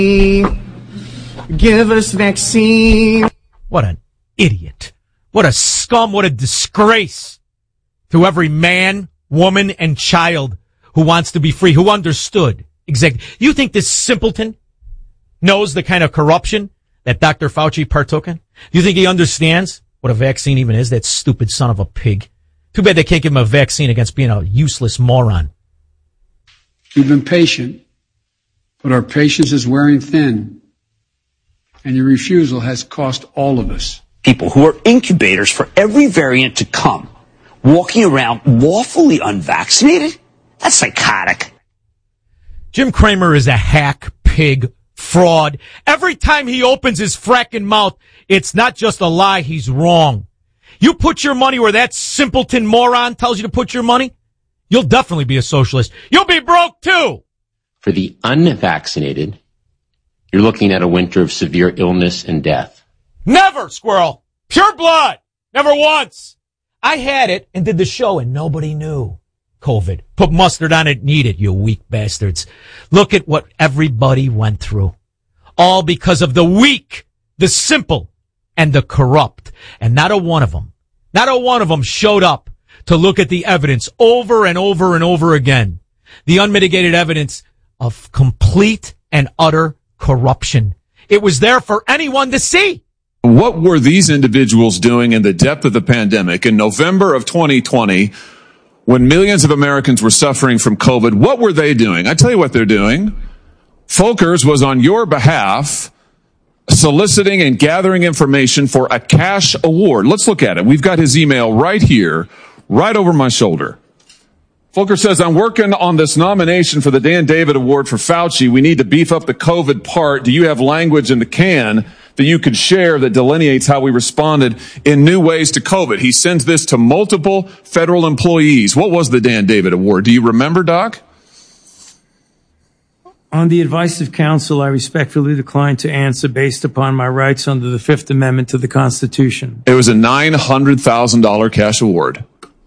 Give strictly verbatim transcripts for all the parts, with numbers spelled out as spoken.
Give us vaccine. What an idiot. What a scum. What a disgrace to every man, woman, and child who wants to be free, who understood exactly. You think this simpleton knows the kind of corruption that Doctor Fauci partook in? You think he understands what a vaccine even is? That stupid son of a pig. Too bad they can't give him a vaccine against being a useless moron. We've been patient, but our patience is wearing thin, and your refusal has cost all of us. People who are incubators for every variant to come, walking around lawfully unvaccinated? That's psychotic. Jim Cramer is a hack, pig, fraud. Every time he opens his fracking mouth, it's not just a lie, he's wrong. You put your money where that simpleton moron tells you to put your money, you'll definitely be a socialist. You'll be broke too. For the unvaccinated, you're looking at a winter of severe illness and death. Never, squirrel. Pure blood. Never once. I had it and did the show and nobody knew. COVID. Put mustard on it, need it, you weak bastards. Look at what everybody went through. All because of the weak, the simple, and the corrupt. And not a one of them, not a one of them showed up to look at the evidence over and over and over again. The unmitigated evidence of complete and utter corruption. It was there for anyone to see. What were these individuals doing in the depth of the pandemic in November of twenty twenty when millions of Americans were suffering from COVID? What were they doing? I tell you what they're doing. Folkers was on your behalf soliciting and gathering information for a cash award. Let's look at it. We've got his email right here, right over my shoulder. Volker says, I'm working on this nomination for the Dan David Award for Fauci. We need to beef up the COVID part. Do you have language in the can that you could share that delineates how we responded in new ways to COVID? He sends this to multiple federal employees. What was the Dan David Award? Do you remember, Doc? On the advice of counsel, I respectfully decline to answer based upon my rights under the Fifth Amendment to the Constitution. It was a nine hundred thousand dollars cash award.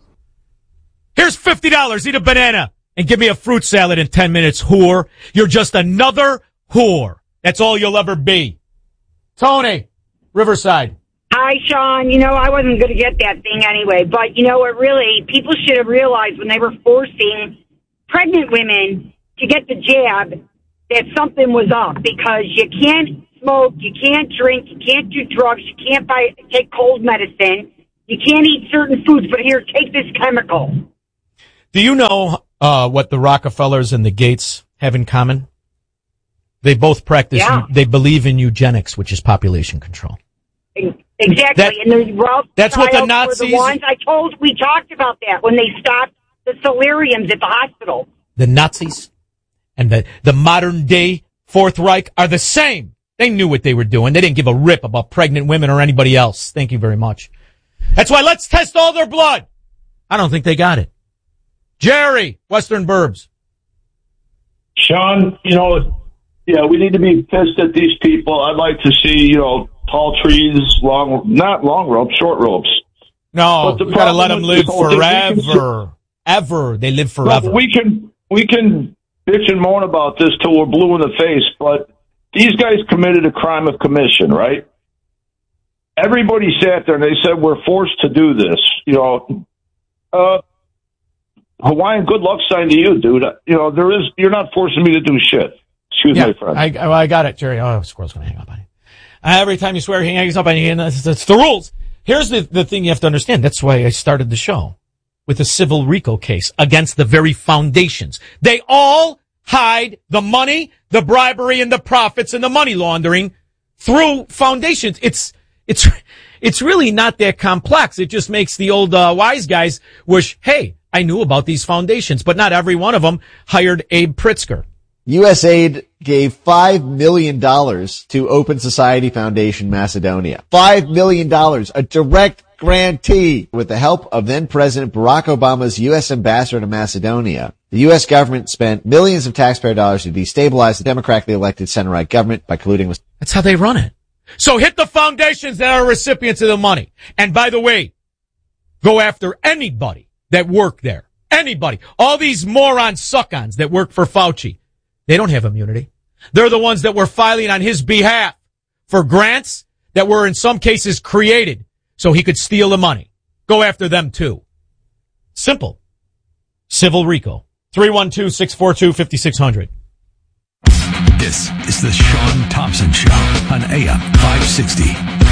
Here's fifty dollars. Eat a banana and give me a fruit salad in ten minutes, whore. You're just another whore. That's all you'll ever be. Tony, Riverside. Hi, Sean. You know, I wasn't going to get that thing anyway, but you know what, really, people should have realized when they were forcing pregnant women to get the jab that something was up, because you can't smoke, you can't drink, you can't do drugs, you can't buy, take cold medicine, you can't eat certain foods, but here, take this chemical. Do you know uh, what the Rockefellers and the Gates have in common? They both practice, yeah. They believe in eugenics, which is population control. Exactly. That, and the Ralph that's what the Nazis... were the ones I told, we talked about that when they stopped the solariums at the hospital. The Nazis and the, the modern day Fourth Reich are the same. They knew what they were doing. They didn't give a rip about pregnant women or anybody else. Thank you very much. That's why let's test all their blood. I don't think they got it. Jerry, Western Burbs. Sean, you know, yeah, we need to be pissed at these people. I'd like to see, you know, tall trees, long, not long ropes, short ropes. No, we gotta let them live forever. Ever. They live forever. We can, we can bitch and moan about this till we're blue in the face, but these guys committed a crime of commission, right? Everybody sat there and they said, we're forced to do this. You know, uh, Hawaiian good luck sign to you, dude. You know, there is, you're not forcing me to do shit. Excuse yeah, me, friend. I, oh, I got it, Jerry. Oh, squirrel's going to hang up on you. Uh, every time you swear, he hangs up on you, and that's, that's the rules. Here's the, the thing you have to understand. That's why I started the show with a civil RICO case against the very foundations. They all hide the money, the bribery, and the profits and the money laundering through foundations. It's, it's, it's really not that complex. It just makes the old uh, wise guys wish, hey, I knew about these foundations, but not every one of them hired Abe Pritzker. U S A I D gave five million dollars to Open Society Foundation Macedonia. five million dollars, a direct grantee. With the help of then President Barack Obama's U S ambassador to Macedonia, the U S government spent millions of taxpayer dollars to destabilize the democratically elected center-right government by colluding with... That's how they run it. So hit the foundations that are recipients of the money. And by the way, go after anybody that work there. Anybody. All these moron suck-ons that work for Fauci. They don't have immunity. They're the ones that were filing on his behalf for grants that were in some cases created so he could steal the money. Go after them too. Simple. Civil RICO. three one two, six four two, five six zero zero. This is the Sean Thompson Show on A M five sixty.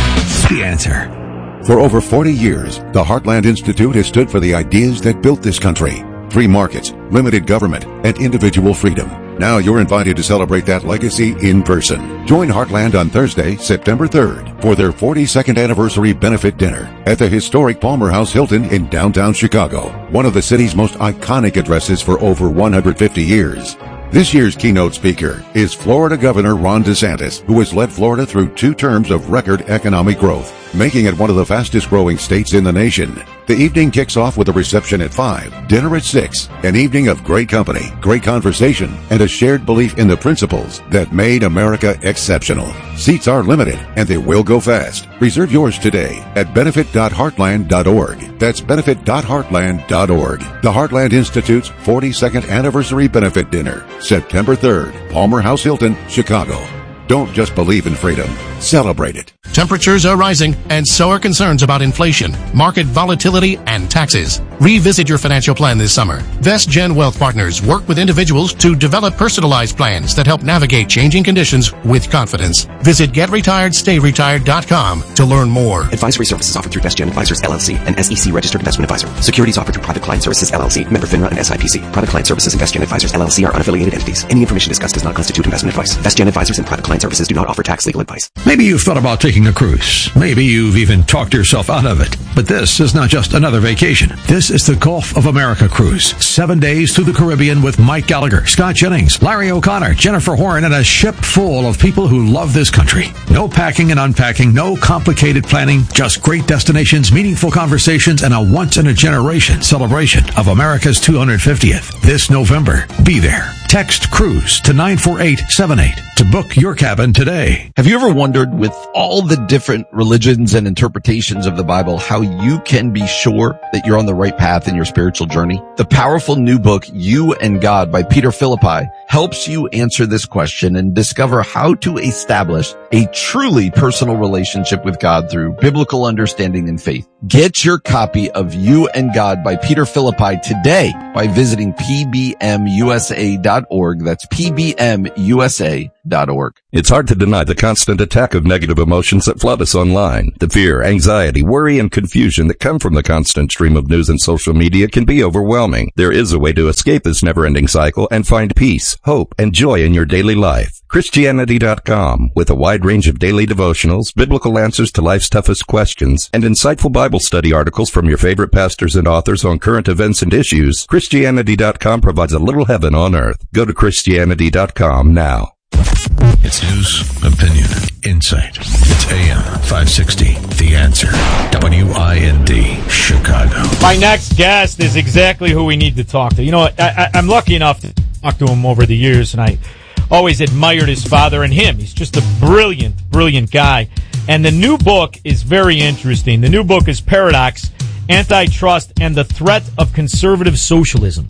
The Answer. For over forty years, the Heartland Institute has stood for the ideas that built this country. Free markets, limited government, and individual freedom. Now you're invited to celebrate that legacy in person. Join Heartland on Thursday, September third, for their forty-second anniversary benefit dinner at the historic Palmer House Hilton in downtown Chicago, one of the city's most iconic addresses for over one hundred fifty years. This year's keynote speaker is Florida Governor Ron DeSantis, who has led Florida through two terms of record economic growth, making it one of the fastest growing states in the nation. The evening kicks off with a reception at five, dinner at six, an evening of great company, great conversation, and a shared belief in the principles that made America exceptional. Seats are limited, and they will go fast. Reserve yours today at benefit dot heartland dot org. That's benefit dot heartland dot org. The Heartland Institute's forty-second anniversary benefit dinner, September third, Palmer House Hilton, Chicago. Don't just believe in freedom. Celebrate it. Temperatures are rising, and so are concerns about inflation, market volatility, and taxes. Revisit your financial plan this summer. VestGen Wealth Partners work with individuals to develop personalized plans that help navigate changing conditions with confidence. Visit get retired stay retired dot com to learn more. Advisory services offered through VestGen Advisors, L L C, an S E C registered investment advisor. Securities offered through Private Client Services, L L C, member FINRA and S I P C. Private Client Services and VestGen Advisors, L L C are unaffiliated entities. Any information discussed does not constitute investment advice. VestGen Advisors and Private Client Services do not offer tax legal advice. Maybe you've thought about taking a cruise. Maybe you've even talked yourself out of it. But this is not just another vacation. This is the Gulf of America cruise. Seven days through the Caribbean with Mike Gallagher, Scott Jennings, Larry O'Connor, Jennifer Horn, and a ship full of people who love this country. No packing and unpacking, no complicated planning, just great destinations, meaningful conversations, and a once-in-a-generation celebration of America's two hundred fiftieth. This November, be there. Text CRUISE to nine four eight seven eight to book your cabin today. Have you ever wondered, with all the different religions and interpretations of the Bible, how you can be sure that you're on the right path in your spiritual journey? The powerful new book, You and God by Peter Philippi, helps you answer this question and discover how to establish a truly personal relationship with God through biblical understanding and faith. Get your copy of You and God by Peter Philippi today by visiting p b m u s a dot org. That's p b m u s a dot org. It's hard to deny the constant attack of negative emotions that flood us online. The fear, anxiety, worry, and confusion that come from the constant stream of news and social media can be overwhelming. There is a way to escape this never-ending cycle and find peace, hope, and joy in your daily life. Christianity dot com, with a wide range of daily devotionals, biblical answers to life's toughest questions, and insightful Bible study articles from your favorite pastors and authors on current events and issues, Christianity dot com provides a little heaven on earth. Go to Christianity dot com now. It's news, opinion, insight. It's A M five sixty, The Answer. W I N D, Chicago. My next guest is exactly who we need to talk to. You know, I, I, I'm lucky enough to talk to him over the years, and I always admired his father and him. He's just a brilliant, brilliant guy. And the new book is very interesting. The new book is Paradox, Antitrust, and the Threat of Conservative Socialism.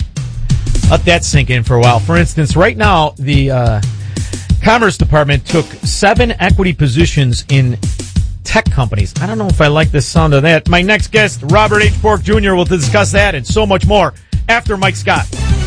Let that sink in for a while. For instance, right now, the uh, Commerce Department took seven equity positions in tech companies. I don't know if I like the sound of that. My next guest, Robert H. Bork Junior, will discuss that and so much more after Mike Scott.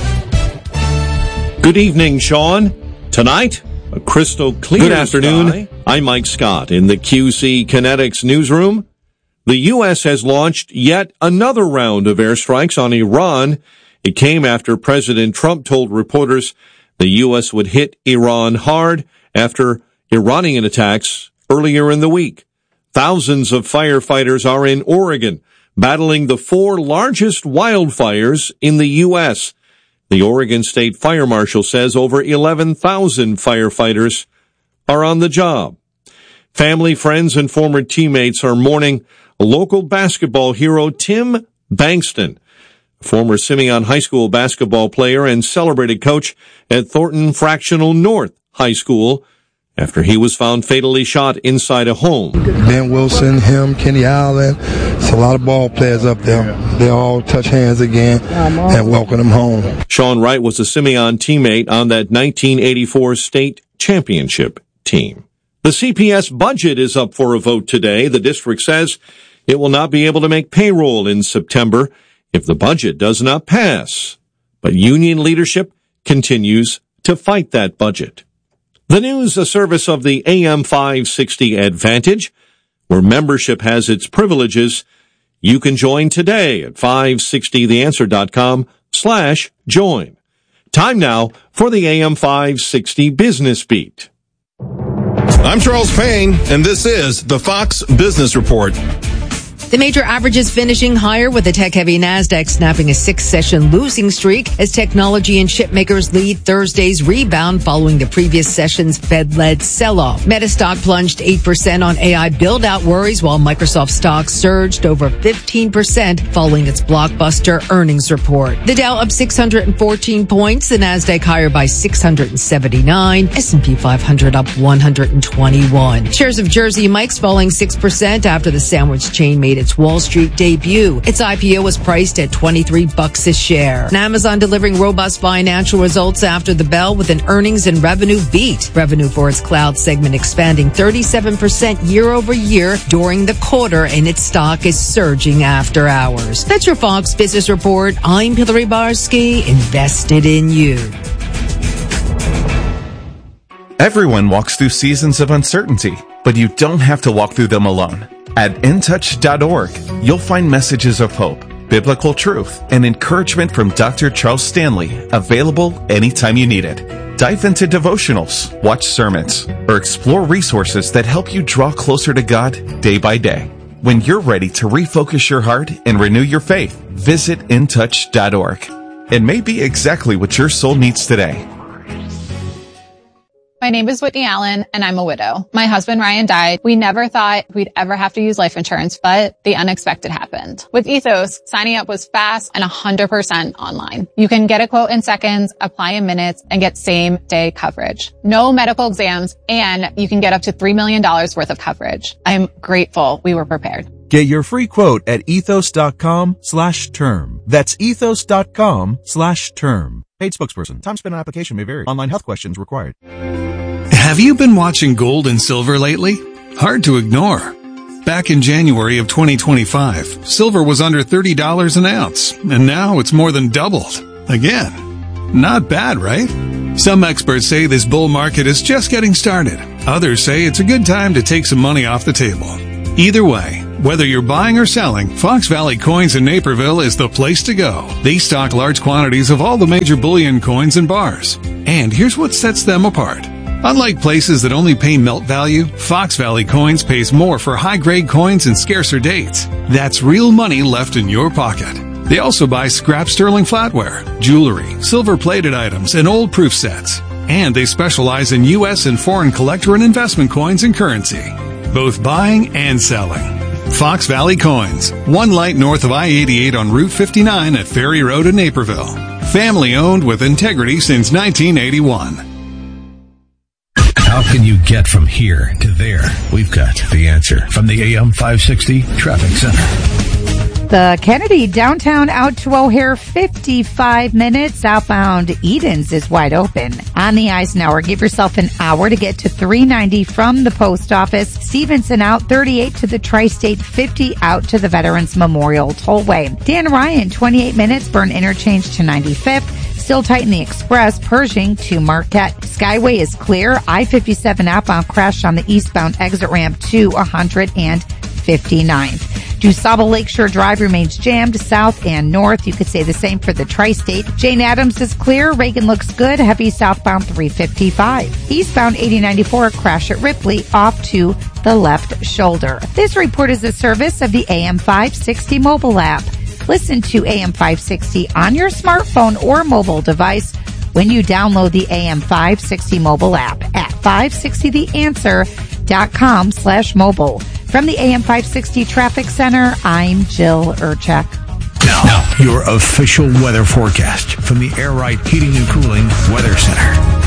Good evening, Sean. Tonight, a crystal clear Good afternoon. Sky. I'm Mike Scott in the Q C Kinetics newsroom. The U S has launched yet another round of airstrikes on Iran. It came after President Trump told reporters the U S would hit Iran hard after Iranian attacks earlier in the week. Thousands of firefighters are in Oregon battling the four largest wildfires in the U S The Oregon State Fire Marshal says over eleven thousand firefighters are on the job. Family, friends, and former teammates are mourning local basketball hero Tim Bankston, former Simeon High School basketball player and celebrated coach at Thornton Fractional North High School. after he was found fatally shot inside a home. Ben Wilson, him, Kenny Allen, it's a lot of ball players up there. They all touch hands again and welcome them home. Sean Wright was a Simeon teammate on that nineteen eighty-four state championship team. The C P S budget is up for a vote today. The district says it will not be able to make payroll in September if the budget does not pass. But union leadership continues to fight that budget. The news, a service of the A M five sixty Advantage, where membership has its privileges. You can join today at five sixty the answer dot com slash join. Time now for the A M five sixty Business Beat. I'm Charles Payne, and this is the Fox Business Report. The major averages finishing higher with the tech-heavy NASDAQ snapping a six-session losing streak as technology and chip makers lead Thursday's rebound following the previous session's Fed-led sell-off. Meta stock plunged eight percent on A I build-out worries, while Microsoft stock surged over fifteen percent following its blockbuster earnings report. The Dow up six hundred fourteen points, the NASDAQ higher by six hundred seventy-nine, S and P five hundred up one hundred twenty-one. Shares of Jersey Mike's falling six percent after the sandwich chain made its Wall Street debut. Its I P O was priced at twenty-three bucks a share. And Amazon delivering robust financial results after the bell with an earnings and revenue beat. Revenue for its cloud segment expanding thirty-seven percent year over year during the quarter, and its stock is surging after hours. That's your Fox Business Report. I'm Hillary Barsky, invested in you. Everyone walks through seasons of uncertainty, but you don't have to walk through them alone. At in touch dot org, you'll find messages of hope, biblical truth, and encouragement from Doctor Charles Stanley, available anytime you need it. Dive into devotionals, watch sermons, or explore resources that help you draw closer to God day by day. When you're ready to refocus your heart and renew your faith, visit in touch dot org. It may be exactly what your soul needs today. My name is Whitney Allen, and I'm a widow. My husband, Ryan, died. We never thought we'd ever have to use life insurance, but the unexpected happened. With Ethos, signing up was fast and one hundred percent online. You can get a quote in seconds, apply in minutes, and get same-day coverage. No medical exams, and you can get up to three million dollars worth of coverage. I'm grateful we were prepared. Get your free quote at ethos dot com slash term. That's ethos dot com slash term. Paid spokesperson. Time spent on application may vary. Online health questions required. Have you been watching gold and silver lately? Hard to ignore. Back in January of twenty twenty-five, silver was under thirty dollars an ounce, and now it's more than doubled. Again. Not bad, right? Some experts say this bull market is just getting started. Others say it's a good time to take some money off the table. Either way, whether you're buying or selling, Fox Valley Coins in Naperville is the place to go. They stock large quantities of all the major bullion coins and bars. And here's what sets them apart. Unlike places that only pay melt value, Fox Valley Coins pays more for high-grade coins and scarcer dates. That's real money left in your pocket. They also buy scrap sterling flatware, jewelry, silver-plated items, and old proof sets. And they specialize in U S and foreign collector and investment coins and currency, both buying and selling. Fox Valley Coins, one light north of I eighty-eight on Route fifty-nine at Ferry Road in Naperville. Family owned with integrity since nineteen eighty-one. How can you get from here to there? We've got the answer from the A M five sixty Traffic Center. The Kennedy downtown out to O'Hare, fifty-five minutes. Southbound Edens is wide open. On the Eisenhower, give yourself an hour to get to three ninety from the post office. Stevenson out, thirty-eight to the Tri-State, fifty out to the Veterans Memorial Tollway. Dan Ryan, twenty-eight minutes. Burn interchange to ninety-fifth. Still tight in the Express, Pershing to Marquette. Skyway is clear. I fifty-seven outbound crashed on the eastbound exit ramp to one hundred fifty-ninth. DuSable Lakeshore Drive remains jammed south and north. You could say the same for the Tri-State. Jane Addams is clear. Reagan looks good. Heavy southbound three fifty-five. Eastbound eighty ninety-four, crash at Ripley off to the left shoulder. This report is a service of the A M five sixty mobile app. Listen to A M five sixty on your smartphone or mobile device when you download the A M five sixty mobile app at five sixty the answer dot com slash mobile. From the A M five sixty Traffic Center, I'm Jill Urchak. Now, now, your official weather forecast from the Air Right Heating and Cooling Weather Center.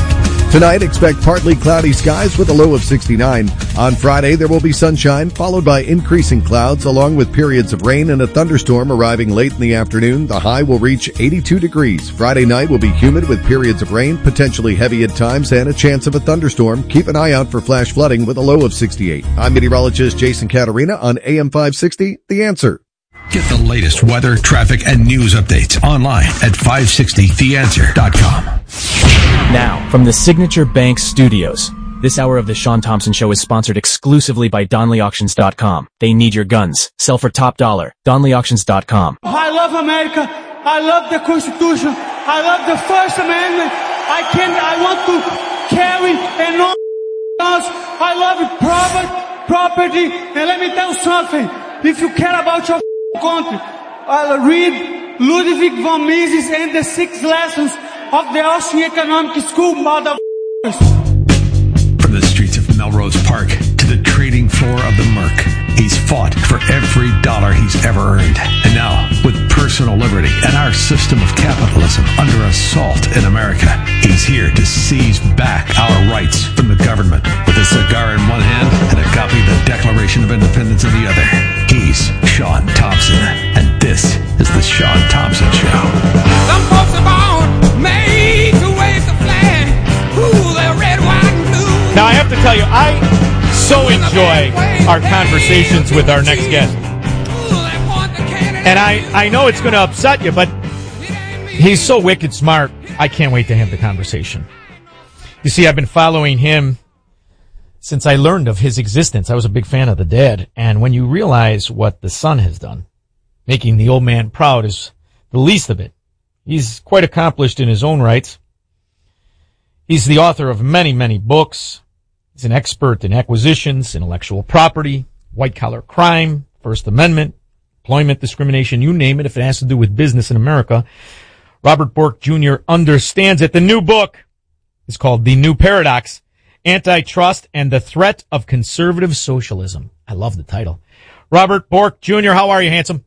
Tonight, expect partly cloudy skies with a low of sixty-nine. On Friday, there will be sunshine, followed by increasing clouds, along with periods of rain and a thunderstorm arriving late in the afternoon. The high will reach eighty-two degrees. Friday night will be humid with periods of rain, potentially heavy at times, and a chance of a thunderstorm. Keep an eye out for flash flooding with a low of sixty-eight. I'm meteorologist Jason Caterina on A M five sixty, The Answer. Get the latest weather, traffic, and news updates online at five sixty the answer dot com. Now, from the Signature Bank Studios, this hour of the Sean Thompson Show is sponsored exclusively by Donley Auctions dot com. They need your guns. Sell for top dollar. Donley Auctions dot com. I love America. I love the Constitution. I love the First Amendment. I can. I want to carry and all guns. I love it. Private property. And let me tell you something. If you care about your country, I'll read Ludwig von Mises and the Six Lessons of the Austrian Economic School, motherfuckers. From the streets of Melrose Park to the trading floor of the Merc, he's fought for every dollar he's ever earned. And now, with personal liberty and our system of capitalism under assault in America, he's here to seize back our rights from the government. With a cigar in one hand and a copy of the Declaration of Independence in the other, he's Sean Thompson, and this is the Sean Thompson Show. Some folks are born made to wave the flag. Ooh, they're red, white, and blue. Now, I have to tell you, I so enjoy our conversations with our next guest. And I, I know it's going to upset you, but he's so wicked smart. I can't wait to have the conversation. You see, I've been following him since I learned of his existence. I was a big fan of the dad. And when you realize what the son has done, making the old man proud is the least of it. He's quite accomplished in his own rights. He's the author of many, many books. He's an expert in acquisitions, intellectual property, white-collar crime, First Amendment, employment discrimination, you name it. If it has to do with business in America, Robert Bork Junior understands it. The new book is called The New Paradox, Antitrust and the Threat of Conservative Socialism. I love the title. Robert Bork Junior, how are you, handsome?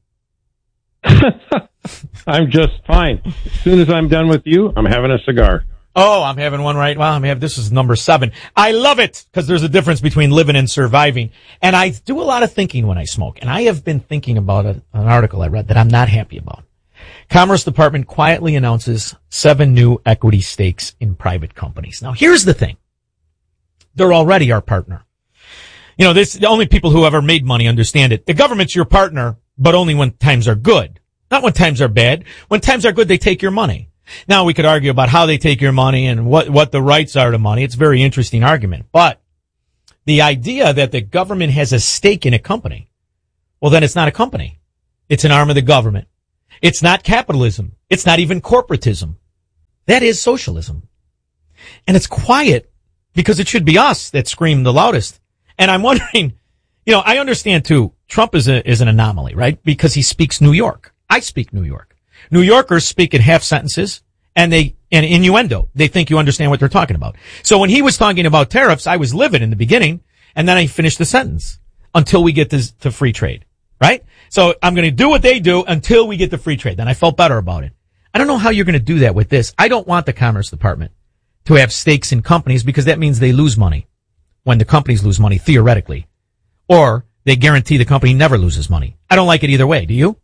I'm just fine. As soon as I'm done with you, I'm having a cigar. Oh, I'm having one right. Well, I'm having, this is number seven. I love it because there's a difference between living and surviving. And I do a lot of thinking when I smoke. And I have been thinking about a, an article I read that I'm not happy about. Commerce Department quietly announces seven new equity stakes in private companies. Now, here's the thing. They're already our partner. You know, this, the only people who ever made money understand it. The government's your partner, but only when times are good. Not when times are bad. When times are good, they take your money. Now, we could argue about how they take your money and what, what the rights are to money. It's a very interesting argument. But the idea that the government has a stake in a company, well, then it's not a company. It's an arm of the government. It's not capitalism. It's not even corporatism. That is socialism. And it's quiet because it should be us that scream the loudest. And I'm wondering, you know, I understand too, Trump is a, is an anomaly, right? Because he speaks New York. I speak New York. New Yorkers speak in half sentences and they, and innuendo. They think you understand what they're talking about. So when he was talking about tariffs, I was livid in the beginning and then I finished the sentence until we get to, to free trade, right? So I'm going to do what they do until we get to free trade. Then I felt better about it. I don't know how you're going to do that with this. I don't want the Commerce Department to have stakes in companies because that means they lose money when the companies lose money, theoretically. Or they guarantee the company never loses money. I don't like it either way. Do you?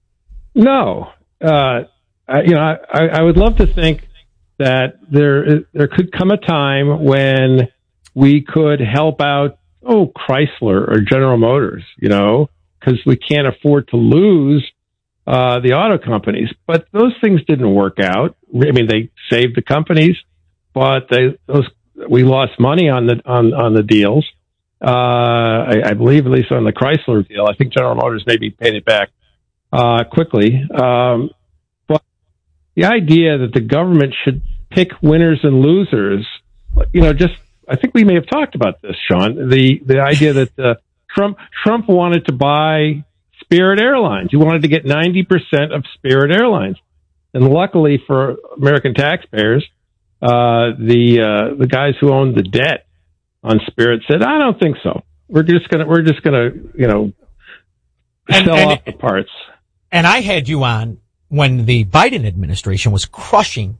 No. Uh, I, you know, I, I would love to think that there there could come a time when we could help out, oh, Chrysler or General Motors, you know, because we can't afford to lose uh, the auto companies. But those things didn't work out. I mean, they saved the companies, but they those we lost money on the on on the deals. Uh, I, I believe, at least on the Chrysler deal, I think General Motors maybe paid it back uh, quickly. Um, but the idea that the government should pick winners and losers, you know, just, I think we may have talked about this, Sean, the, the idea that uh, Trump, Trump wanted to buy Spirit Airlines. He wanted to get ninety percent of Spirit Airlines. And luckily for American taxpayers, uh, the, uh, the guys who owned the debt on Spirit said, I don't think so. We're just gonna, we're just gonna, you know, and, sell and, off the parts. And I had you on when the Biden administration was crushing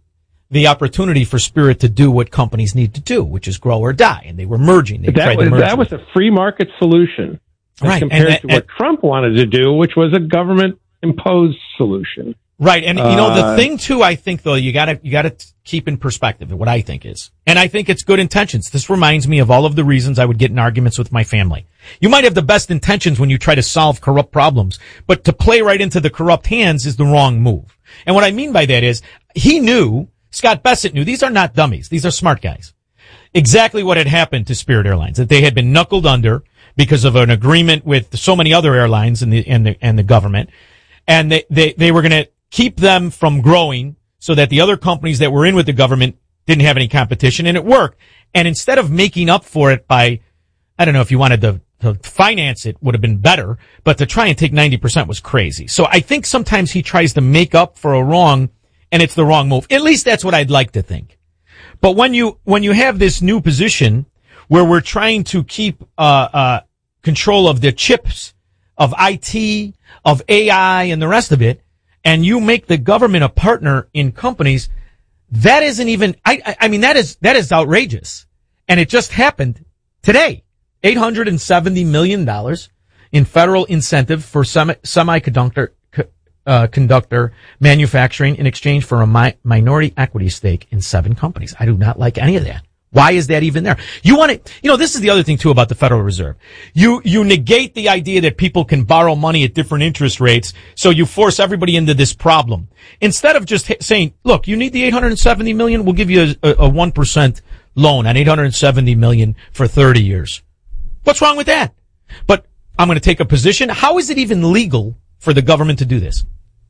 the opportunity for Spirit to do what companies need to do, which is grow or die. And they were merging. They that tried was, to merge that was a free market solution. Right. Compared and, to what and, Trump wanted to do, which was a government imposed solution. Right. And, you know, the uh, thing, too, I think, though, you gotta, you gotta keep in perspective what I think is. And I think it's good intentions. This reminds me of all of the reasons I would get in arguments with my family. You might have the best intentions when you try to solve corrupt problems, but to play right into the corrupt hands is the wrong move. And what I mean by that is, he knew, Scott Bessent knew, these are not dummies. These are smart guys. Exactly what had happened to Spirit Airlines, that they had been knuckled under because of an agreement with so many other airlines and the, and the, and the government. And they, they, they were going to keep them from growing so that the other companies that were in with the government didn't have any competition, and it worked. And instead of making up for it by, I don't know if you wanted to, to finance it would have been better, but to try and take ninety percent was crazy. So I think sometimes he tries to make up for a wrong, and it's the wrong move. At least that's what I'd like to think. But when you, when you have this new position where we're trying to keep, uh, uh, control of the chips, of I T, of A I, and the rest of it, and you make the government a partner in companies, that isn't even, I, I, I mean, that is, that is outrageous. And it just happened today. eight hundred seventy million dollars in federal incentive for semi, semiconductor, uh, conductor manufacturing in exchange for a mi- minority equity stake in seven companies. I do not like any of that. Why is that even there? You want to, you know, this is the other thing too about the Federal Reserve. You, you negate the idea that people can borrow money at different interest rates, so you force everybody into this problem. Instead of just saying, look, you need the eight hundred seventy million, we'll give you a, a one percent loan on eight hundred seventy million for thirty years. What's wrong with that? But I'm going to take a position. How is it even legal for the government to do this?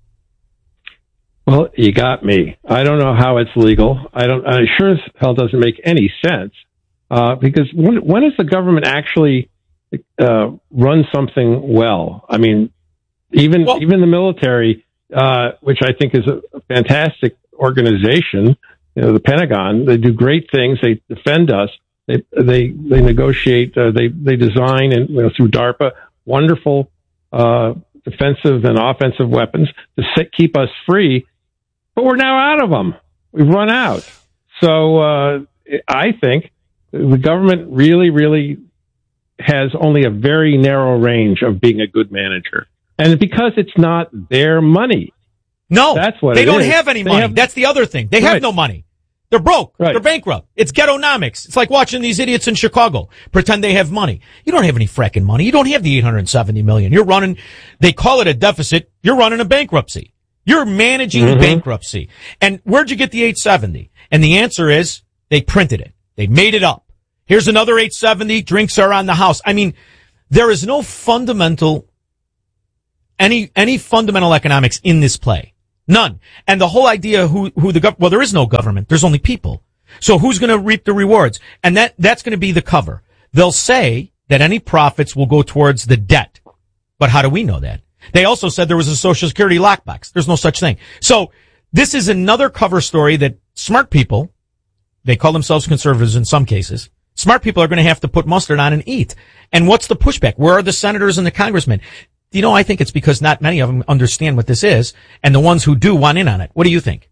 Well, you got me. I don't know how it's legal. I don't. I sure as hell doesn't make any sense. Uh, because when, when has the government actually uh, run something well? I mean, even well, even the military, uh, which I think is a, a fantastic organization, you know, the Pentagon. They do great things. They defend us. They they they negotiate. Uh, they they design and you know, through DARPA wonderful uh, defensive and offensive weapons to sit, keep us free. But we're now out of them. We've run out. So uh, I think the government really, really has only a very narrow range of being a good manager. And because it's not their money. No, that's what they it don't is. have any They money. have, that's the other thing. They right. have no money. They're broke. Right. They're bankrupt. It's ghettonomics. It's like watching these idiots in Chicago pretend they have money. You don't have any fracking money. You don't have the eight hundred seventy million. You're running, they call it a deficit. You're running a bankruptcy. You're managing mm-hmm. bankruptcy. And where'd you get the eight seventy? And the answer is they printed it. They made it up. Here's another eight seventy. Drinks are on the house. I mean, there is no fundamental, any, any fundamental economics in this play. None. And the whole idea who, who the gov, well, there is no government. There's only people. So who's going to reap the rewards? And that, that's going to be the cover. They'll say that any profits will go towards the debt. But how do we know that? They also said there was a Social Security lockbox. There's no such thing. So this is another cover story that smart people, they call themselves conservatives in some cases, smart people are going to have to put mustard on and eat. And what's the pushback? Where are the senators and the congressmen? You know, I think it's because not many of them understand what this is, and the ones who do want in on it. What do you think?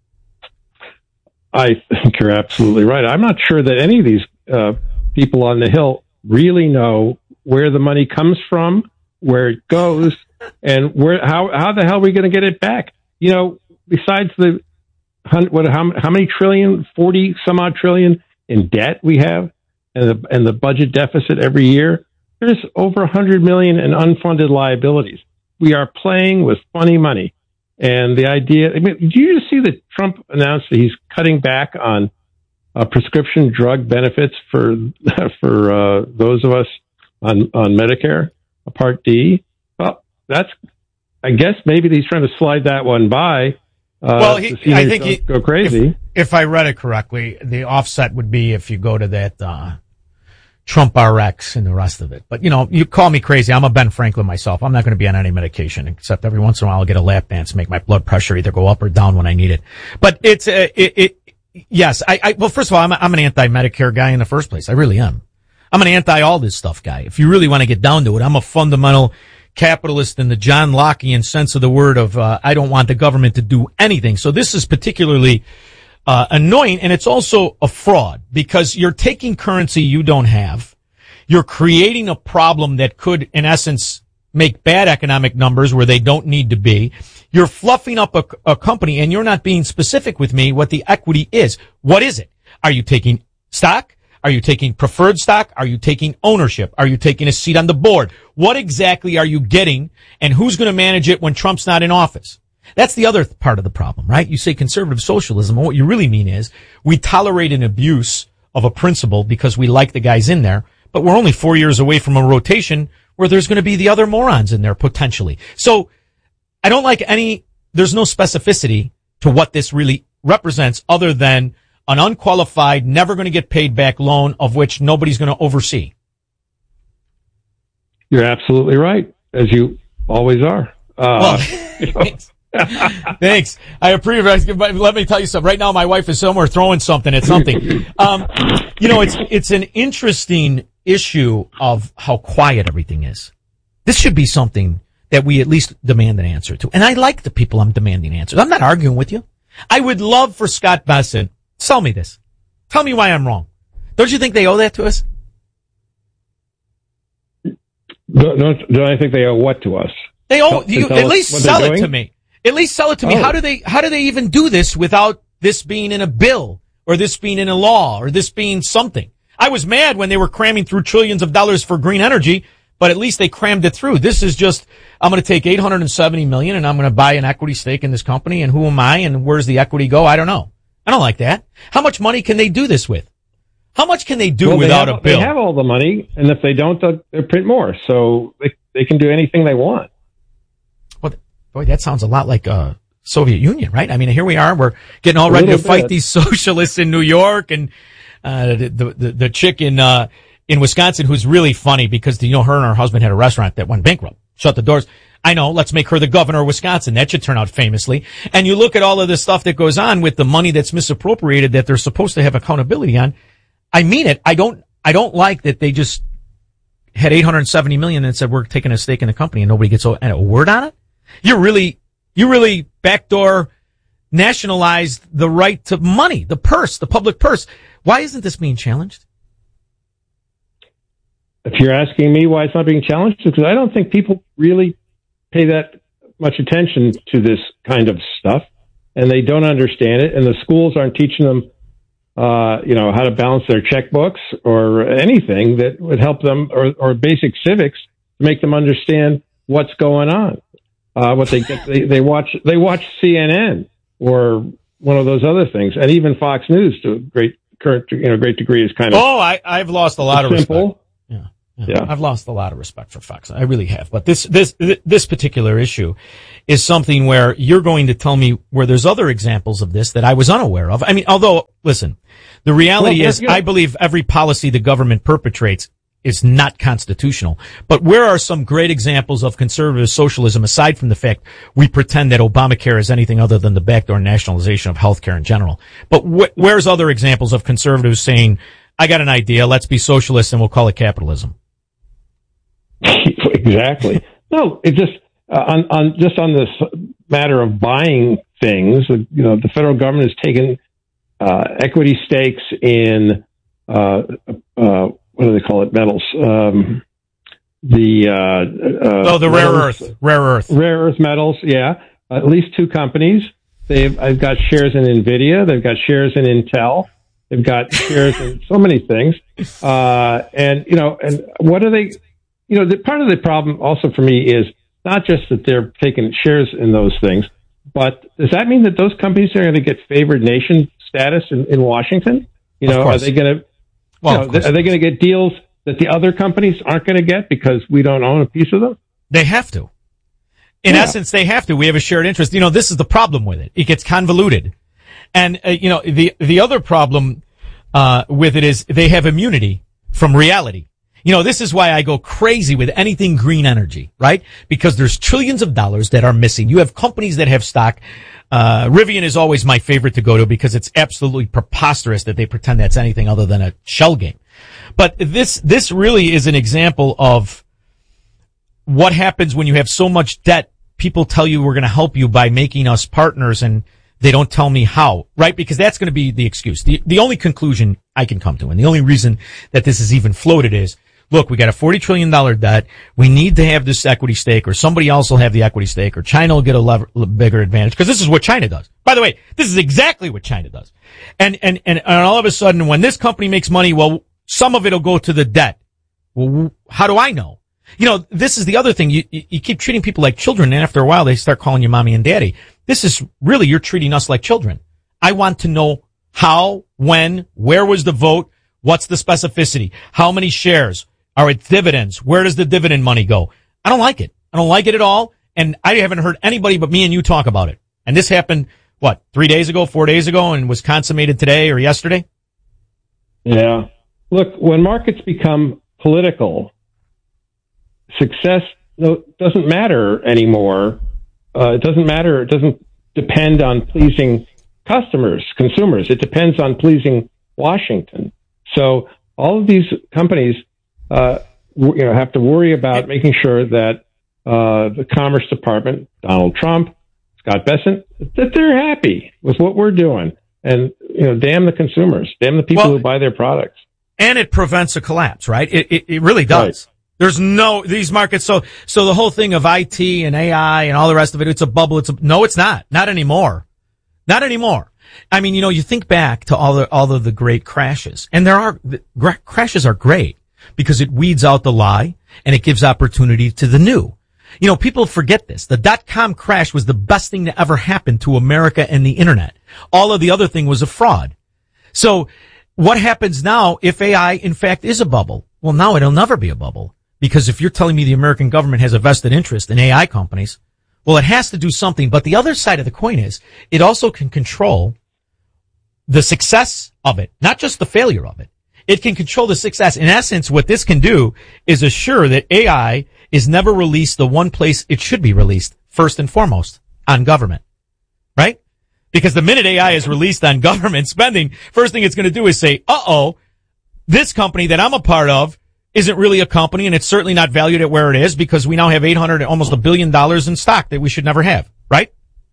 I think you're absolutely right. I'm not sure that any of these uh, people on the Hill really know where the money comes from, where it goes, and where how how the hell are we going to get it back? You know, besides the what how how many trillion, forty some odd trillion in debt we have, and the and the budget deficit every year, there's over a hundred million in unfunded liabilities. We are playing with funny money, and the idea. I mean, did you just see that Trump announced that he's cutting back on uh, prescription drug benefits for for uh, those of us on on Medicare Part D? Well, that's, I guess maybe he's trying to slide that one by. Uh, well, he, I think he, go crazy. If, if I read it correctly, the offset would be if you go to that, uh, Trump R X and the rest of it. But, you know, you call me crazy. I'm a Ben Franklin myself. I'm not going to be on any medication, except every once in a while I'll get a lap dance, make my blood pressure either go up or down when I need it. But it's, uh, it, it, yes, I, I, well, first of all, I'm, a, I'm an anti-Medicare guy in the first place. I really am. I'm an anti-all this stuff guy. If you really want to get down to it, I'm a fundamental capitalist in the John Lockean sense of the word of, uh, I don't want the government to do anything. So this is particularly, uh, annoying, and it's also a fraud because you're taking currency you don't have. You're creating a problem that could, in essence, make bad economic numbers where they don't need to be. You're fluffing up a, a company, and you're not being specific with me what the equity is. What is it? Are you taking stock? Are you taking preferred stock? Are you taking ownership? Are you taking a seat on the board? What exactly are you getting, and who's going to manage it when Trump's not in office? That's the other part of the problem, right? You say conservative socialism, and what you really mean is we tolerate an abuse of a principle because we like the guys in there, but we're only four years away from a rotation where there's going to be the other morons in there potentially. So I don't like any, there's no specificity to what this really represents other than an unqualified, never going to get paid back loan of which nobody's going to oversee. You're absolutely right, as you always are. Uh, well, you know. Thanks. I appreciate it. Let me tell you something. Right now, my wife is somewhere throwing something at something. Um, you know, it's, it's an interesting issue of how quiet everything is. This should be something that we at least demand an answer to. And I like the people I'm demanding answers. I'm not arguing with you. I would love for Scott Bessent, sell me this. Tell me why I'm wrong. Don't you think they owe that to us? Don't, don't, don't I think they owe what to us? They owe, you, at least sell it to me. At least sell it to me. Oh. How do they, how do they even do this without this being in a bill or this being in a law or this being something? I was mad when they were cramming through trillions of dollars for green energy, but at least they crammed it through. This is just, I'm going to take eight hundred seventy million and I'm going to buy an equity stake in this company, and who am I and where's the equity go? I don't know. I don't like that. How much money can they do this with? How much can they do well, without they have, a bill? They have all the money, and if they don't, they'll, they'll print more. So they, they can do anything they want. Well, boy, that sounds a lot like uh Soviet Union, right? I mean, here we are. We're getting all ready to fight these socialists in New York, and uh the the, the chick in uh in Wisconsin who's really funny because, you know, her and her husband had a restaurant that went bankrupt, shut the doors. I know, let's make her the governor of Wisconsin. That should turn out famously. And you look at all of this stuff that goes on with the money that's misappropriated that they're supposed to have accountability on. I mean it. I don't, I don't like that they just had eight hundred seventy million and said, we're taking a stake in the company, and nobody gets a, a word on it. You're really, you really backdoor nationalized the right to money, the purse, the public purse. Why isn't this being challenged? If you're asking me why it's not being challenged, it's because I don't think people really pay that much attention to this kind of stuff, and they don't understand it, and the schools aren't teaching them, uh, you know, how to balance their checkbooks or anything that would help them, or, or basic civics to make them understand what's going on. Uh, what they get, they, they watch, they watch C N N or one of those other things, and even Fox News to a great, current, you know, great degree is kind of. Oh, I, I've lost a lot of simple. respect. Yeah. Yeah. Yeah. I've lost a lot of respect for Fox. I really have. But this, this, this particular issue is something where you're going to tell me where there's other examples of this that I was unaware of. I mean, although, listen, the reality well, is yeah. I believe every policy the government perpetrates is not constitutional. But where are some great examples of conservative socialism aside from the fact we pretend that Obamacare is anything other than the backdoor nationalization of healthcare in general? But wh- where's other examples of conservatives saying, I got an idea, let's be socialists and we'll call it capitalism? Exactly. No, it just uh, on on just on this matter of buying things. You know, the federal government has taken uh, equity stakes in uh, uh, what do they call it? Metals. Um, the uh, uh, oh, the rare metals, earth, rare earth, rare earth metals. Yeah, at least two companies. They've I've got shares in NVIDIA. They've got shares in Intel. They've got shares in so many things. Uh, and you know, and what are they? You know, the part of the problem also for me is not just that they're taking shares in those things, but does that mean that those companies are going to get favored nation status in, in Washington? You know, are they going to, well, you know, are they going to get deals that the other companies aren't going to get because we don't own a piece of them? They have to. In yeah. essence, they have to. We have a shared interest. You know, this is the problem with it. It gets convoluted. And, uh, you know, the, the other problem, uh, with it is they have immunity from reality. You know, this is why I go crazy with anything green energy, right? Because there's trillions of dollars that are missing. You have companies that have stock. Uh, Rivian is always my favorite to go to because it's absolutely preposterous that they pretend that's anything other than a shell game. But this, this really is an example of what happens when you have so much debt. People tell you we're going to help you by making us partners, and They don't tell me how, right? Because that's going to be the excuse. The, the only conclusion I can come to, and the only reason that this is even floated is, look, we got a forty trillion dollars debt. We need to have this equity stake, or somebody else will have the equity stake, or China will get a lever, bigger advantage, because this is what China does. By the way, this is exactly what China does. And, and, and, and all of a sudden, when this company makes money, well, some of it will go to the debt. Well, how do I know? You know, this is the other thing. You, you keep treating people like children, and after a while, they start calling you mommy and daddy. This is really, you're treating us like children. I want to know how, when, where was the vote, what's the specificity, how many shares, are it dividends, where does the dividend money go? I don't like it. I don't like it at all, and I haven't heard anybody but me and you talk about it. And this happened, what, three days ago, four days ago, and was consummated today or yesterday? Yeah. Look, when markets become political, success doesn't matter anymore. Uh, it doesn't matter. It doesn't depend on pleasing customers, consumers. It depends on pleasing Washington. So all of these companies, uh, you know, have to worry about making sure that uh, the Commerce Department, Donald Trump, Scott Bessent, that they're happy with what we're doing. And, you know, damn the consumers, damn the people well, who buy their products. And it prevents a collapse, right? It, it, it really does. Right. There's no, these markets, so, so the whole thing of I T and A I and all the rest of it, it's a bubble, it's a, no, it's not. Not anymore. Not anymore. I mean, you know, you think back to all the, all of the great crashes, and there are, the, gra- crashes are great because it weeds out the lie and it gives opportunity to the new. You know, people forget this. The dot-com crash was the best thing to ever happen to America and the internet. All of the other thing was a fraud. So what happens now if A I in fact is a bubble? Well, now it'll never be a bubble. Because if you're telling me the American government has a vested interest in A I companies, well, it has to do something. But the other side of the coin is it also can control the success of it, not just the failure of it. It can control the success. In essence, what this can do is assure that A I is never released the one place it should be released, first and foremost, on government. Right? Because the minute A I is released on government spending, first thing it's going to do is say, uh-oh, this company that I'm a part of isn't really a company, and it's certainly not valued at where it is, because we now have eight hundred, almost a billion dollars in stock that we should never have, right?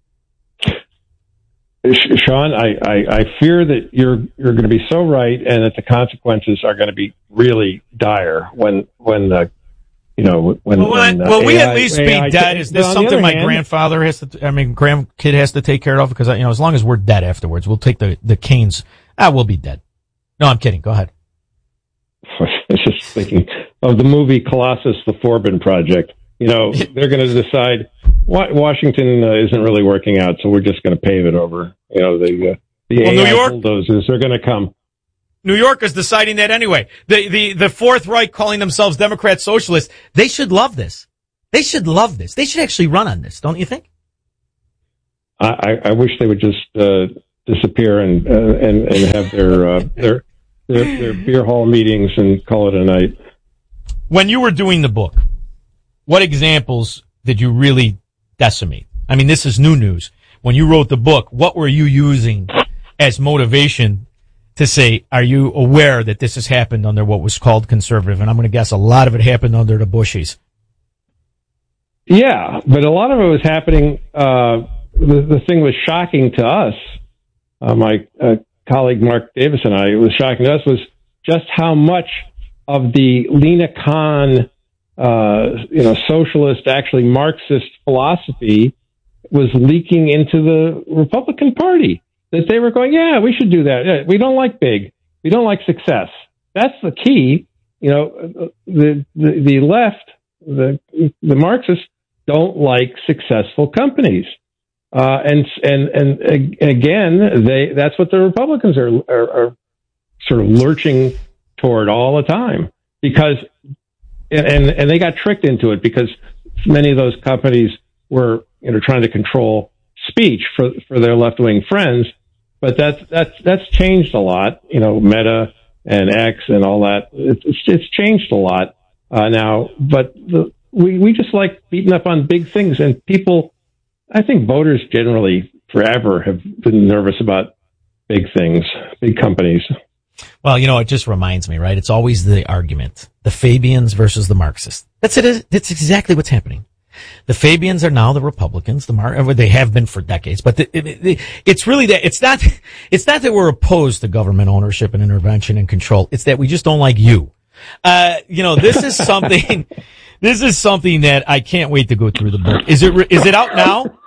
Sean, I, I, I fear that you're you're going to be so right, and that the consequences are going to be really dire when when the you know when well, when, uh, well we A I, at least A I be dead. Is this something my hand, grandfather has to? I mean, grandkid has to take care of? Because you know, as long as we're dead afterwards, we'll take the the canes. Ah, we'll be dead. No, I'm kidding. Go ahead. I was just thinking of the movie Colossus, the Forbin Project. You know, they're going to decide Washington uh, isn't really working out, so we're just going to pave it over. You know, the uh, the well, A I New York, bulldozers are going to come. New York is deciding that anyway. The the the Fourth Reich, calling themselves Democrat Socialists, they should love this. They should love this. They should actually run on this, don't you think? I, I wish they would just uh, disappear and uh, and and have their uh, their. Their, their beer hall meetings and call it a night. When you were doing the book, what examples did you really decimate? I mean, this is new news. When you wrote the book, what were you using as motivation to say, are you aware that this has happened under what was called conservative? And I'm going to guess a lot of it happened under the Bushies. Yeah, but a lot of it was happening. Uh, the, the thing was shocking to us. Uh, my uh, colleague Mark Davis and I, it was shocking to us was just how much of the Lina Khan, uh, you know, socialist, actually Marxist philosophy was leaking into the Republican Party. That they were going, yeah, we should do that. We don't like big. We don't like success. That's the key. You know, the the, the left, the the Marxists don't like successful companies. Uh, and, and, and again, they, that's what the Republicans are, are, are sort of lurching toward all the time, because, and, and they got tricked into it because many of those companies were, you know, trying to control speech for, for their left-wing friends. But that's, that's, that's changed a lot, you know, Meta and X and all that. It's, it's changed a lot, uh, now, but the, we, we just like beating up on big things, and people, I think voters generally forever have been nervous about big things, big companies. Well, you know, it just reminds me, right? It's always the argument, the Fabians versus the Marxists. That's it. That's exactly what's happening. The Fabians are now the Republicans. The Mar- they have been for decades, but the, it, it, it's really that it's not, it's not that we're opposed to government ownership and intervention and control. It's that we just don't like you. Uh, you know, this is something, this is something that I can't wait to go through the book. Is it, is it out now?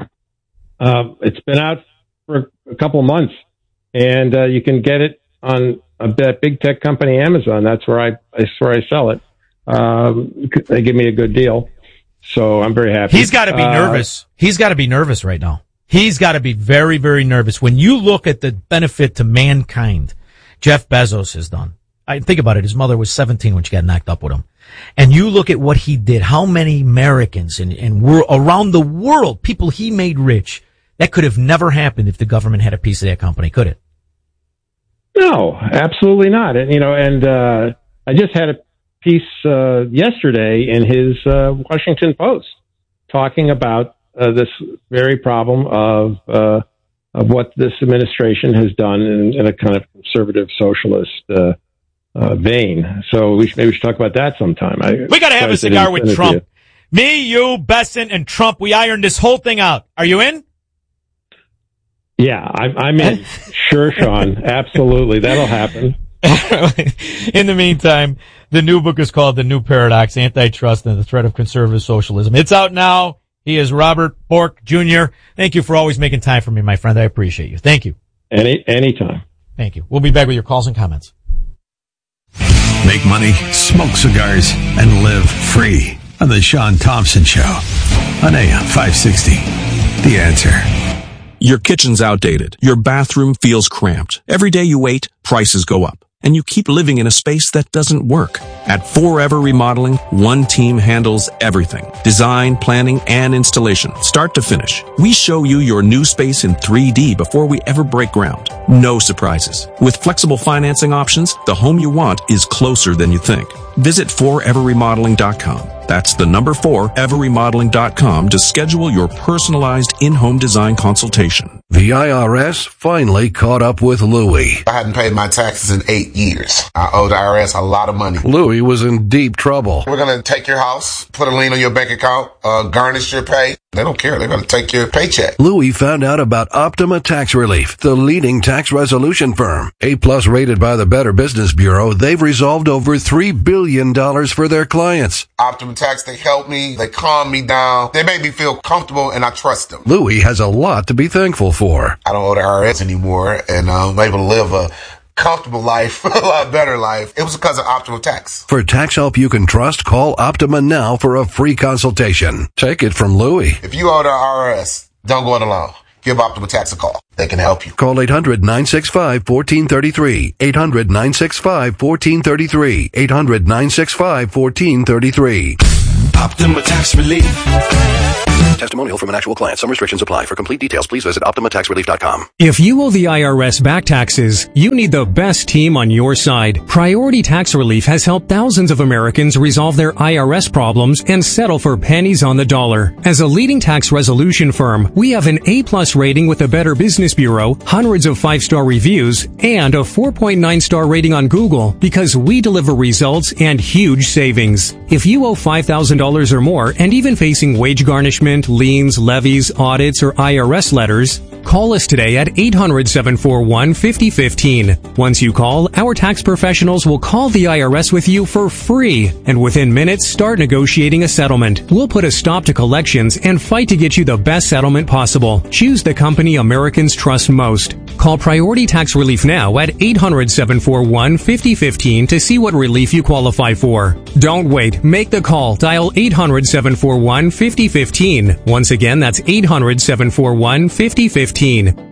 Um, it's been out for a couple of months, and uh, you can get it on a big tech company, Amazon. That's where I, that's where I sell it. Um, they give me a good deal, so I'm very happy. He's got to be uh, nervous. He's got to be nervous right now. He's got to be very, very nervous. When you look at the benefit to mankind Jeff Bezos has done. I think about it. His mother was seventeen when she got knocked up with him. And you look at what he did, how many Americans and, and were around the world, people he made rich, that could have never happened if the government had a piece of that company, could it? No, absolutely not. And, you know, and, uh, I just had a piece, uh, yesterday in his, uh, Washington Post talking about, uh, this very problem of, uh, of what this administration has done in, in a kind of conservative socialist, uh, Uh, vein. So we should, maybe we should talk about that sometime. I, we got to have a cigar with Trump. Me, you, Besson, and Trump. We ironed this whole thing out. Are you in? Yeah, I'm, I'm in. Sure, Sean. Absolutely. That'll happen. In the meantime, the new book is called The New Paradox, Antitrust and the Threat of Conservative Socialism. It's out now. He is Robert Bork, Junior Thank you for always making time for me, my friend. I appreciate you. Thank you. Any anytime. Thank you. We'll be back with your calls and comments. Make money, smoke cigars, and live free on the Sean Thompson Show on A M five sixty. The Answer. Your kitchen's outdated. Your bathroom feels cramped. Every day you wait, prices go up. And you keep living in a space that doesn't work. At Forever Remodeling, one team handles everything. Design, planning, and installation, start to finish. We show you your new space in three D before we ever break ground. No surprises. With flexible financing options, the home you want is closer than you think. Visit forever remodeling dot com. That's the number four, ever remodeling dot com to schedule your personalized in-home design consultation. The I R S finally caught up with Louie. I hadn't paid my taxes in eight years. I owe the I R S a lot of money. Louie was in deep trouble. We're going to take your house, put a lien on your bank account, uh, garnish your pay. They don't care. They're going to take your paycheck. Louie found out about Optima Tax Relief, the leading tax resolution firm. A-plus rated by the Better Business Bureau, they've resolved over three billion dollars for their clients. Optima Tax, they help me. They calm me down. They make me feel comfortable, and I trust them. Louie has a lot to be thankful for. I don't owe the I R S anymore, and I'm able to live a comfortable life, a lot better life. It was because of Optima Tax. For tax help you can trust, call Optima now for a free consultation. Take it from Louie. If you owe the I R S, don't go it alone. Give Optima Tax a call. They can help you. Call eight hundred, nine six five, one four three three. eight hundred, nine six five, one four three three. eight hundred, nine six five, one four three three. Optima Tax Relief. Testimonial from an actual client. Some restrictions apply. For complete details, please visit optima tax relief dot com. If you owe the I R S back taxes, you need the best team on your side. Priority Tax Relief has helped thousands of Americans resolve their I R S problems and settle for pennies on the dollar. As a leading tax resolution firm, we have an A-plus rating with the Better Business Bureau, hundreds of five-star reviews, and a four point nine star rating on Google because we deliver results and huge savings. If you owe five thousand dollars or more and even facing wage garnishment, liens, levies, audits, or I R S letters, call us today at eight hundred, seven four one, five oh one five. Once you call, our tax professionals will call the I R S with you for free, and within minutes start negotiating a settlement. We'll put a stop to collections and fight to get you the best settlement possible. Choose the company Americans trust most. Call Priority Tax Relief now at eight hundred, seven four one, five oh one five to see what relief you qualify for. Don't wait. Make the call. Dial eight hundred, seven four one, five oh one five. Once again, that's eight hundred, seven four one, five oh one five.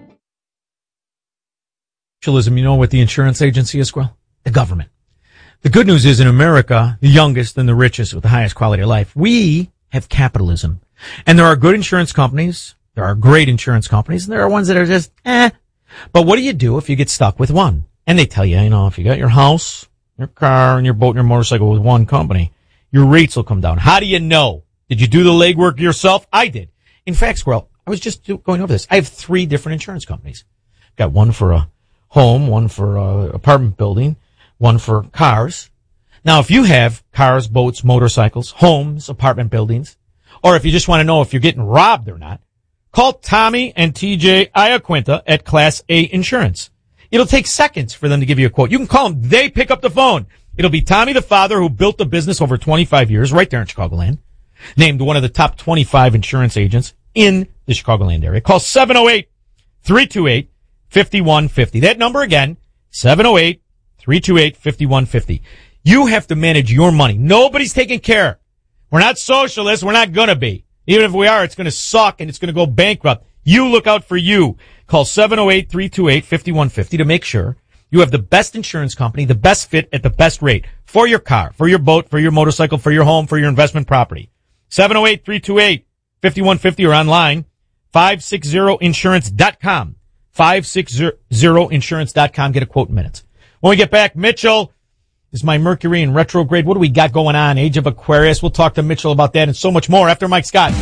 Socialism, you know what the insurance agency is, Squirrel? The government. The good news is in America, the youngest and the richest with the highest quality of life, we have capitalism. And there are good insurance companies, there are great insurance companies, and there are ones that are just, eh. But what do you do if you get stuck with one? And they tell you, you know, if you got your house, your car, and your boat and your motorcycle with one company, your rates will come down. How do you know? Did you do the legwork yourself? I did. In fact, Squirrel, I was just going over this. I have three different insurance companies. Got one for a home, one for a apartment building, one for cars. Now, if you have cars, boats, motorcycles, homes, apartment buildings, or if you just want to know if you're getting robbed or not, call Tommy and T J Iaquinta at Class A Insurance. It'll take seconds for them to give you a quote. You can call them. They pick up the phone. It'll be Tommy, the father who built the business over twenty-five years right there in Chicagoland, named one of the top twenty-five insurance agents in the Chicagoland area. Call seven oh eight, three two eight, five one five oh. That number again, seven oh eight, three two eight, five one five oh. You have to manage your money. Nobody's taking care. We're not socialists. We're not going to be. Even if we are, it's going to suck and it's going to go bankrupt. You look out for you. Call seven oh eight, three two eight, five one five oh to make sure you have the best insurance company, the best fit at the best rate for your car, for your boat, for your motorcycle, for your home, for your investment property. seven oh eight, three two eight, five one five oh or online, five sixty insurance dot com. five sixty insurance dot com. Get a quote in minutes. When we get back, Mitchell is my Mercury in retrograde. What do we got going on? Age of Aquarius. We'll talk to Mitchell about that and so much more after Mike Scott.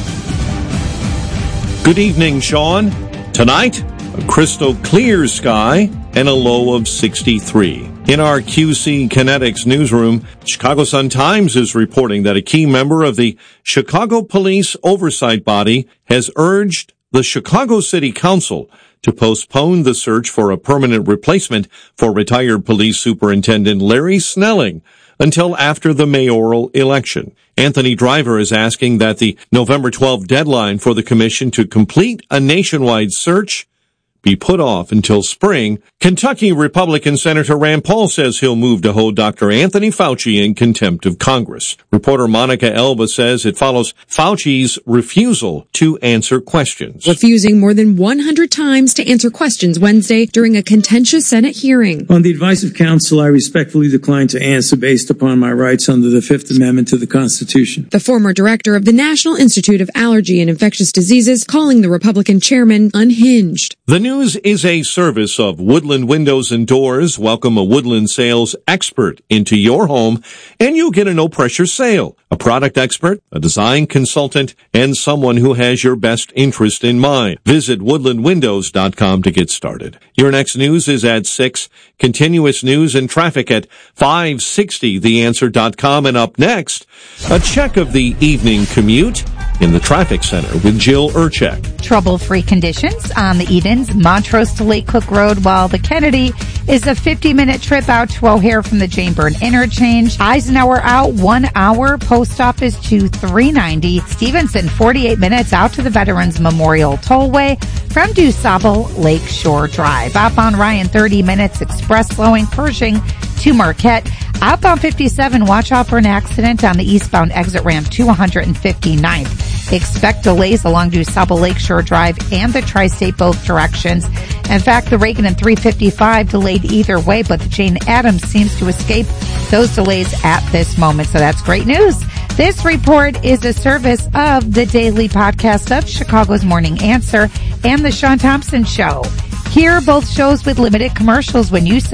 Good evening, Sean. Tonight, a crystal clear sky and a low of sixty-three. In our Q C Kinetics newsroom, Chicago Sun-Times is reporting that a key member of the Chicago Police Oversight Body has urged the Chicago City Council to postpone the search for a permanent replacement for retired police superintendent Larry Snelling until after the mayoral election. Anthony Driver is asking that the November twelfth deadline for the commission to complete a nationwide search be put off until spring. Kentucky Republican Senator Rand Paul says he'll move to hold Doctor Anthony Fauci in contempt of Congress. Reporter Monica Elba says it follows Fauci's refusal to answer questions. Refusing more than one hundred times to answer questions Wednesday during a contentious Senate hearing. On the advice of counsel, I respectfully decline to answer based upon my rights under the Fifth Amendment to the Constitution. The former director of the National Institute of Allergy and Infectious Diseases calling the Republican chairman unhinged. The news is a service of Woodland Windows and Doors. Welcome a Woodland sales expert into your home, and you'll get a no-pressure sale. A product expert, a design consultant, and someone who has your best interest in mind. Visit woodland windows dot com to get started. Your next news is at six. Continuous news and traffic at five sixty the answer dot com. And up next, a check of the evening commute in the traffic center with Jill Urchek. Trouble-free conditions on the Edens, Montrose to Lake Cook Road, while the Kennedy is a fifty-minute trip out to O'Hare from the Jane Byrne interchange. Eisenhower out one hour, post office to three ninety. Stevenson, forty-eight minutes out to the Veterans Memorial Tollway from DuSable Lake Shore Drive. Outbound Ryan, thirty minutes, express slowing Pershing to Marquette. Outbound fifty-seven, watch out for an accident on the eastbound exit ramp to one hundred fifty-ninth. Expect delays along DuSable Lakeshore Drive and the Tri-State both directions. In fact, the Reagan and three fifty-five delayed either way, but the Jane Addams seems to escape those delays at this moment. So that's great news. This report is a service of the daily podcast of Chicago's Morning Answer and the Sean Thompson Show. Hear both shows with limited commercials when you